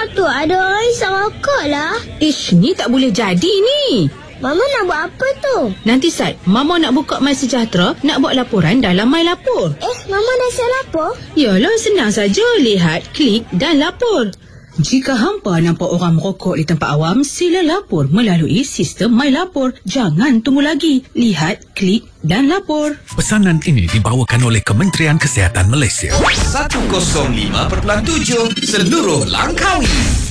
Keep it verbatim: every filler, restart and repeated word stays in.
Tengok tu, ada orang isap rokok lah. Ish, ni tak boleh jadi ni. Mama nak buat apa tu? Nanti Sat, Mama nak buka My Sejahtera, nak buat laporan dalam My Lapor. Eh, Mama dah siap lapor? Yalah, senang saja. Lihat, klik dan lapor. Jika hampa nampak orang merokok di tempat awam, sila lapor melalui sistem My Lapor. Jangan tunggu lagi. Lihat, klik dan lapor. Pesanan ini dibawakan oleh Kementerian Kesihatan Malaysia. seratus lima perpuluhan tujuh Seluruh Langkawi.